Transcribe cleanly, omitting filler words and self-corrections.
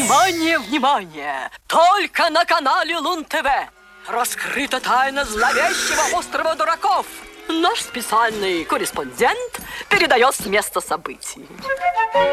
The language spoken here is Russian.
Внимание, внимание! Только на канале Лун ТВ раскрыта тайна зловещего острова дураков. Наш специальный корреспондент передает с места событий.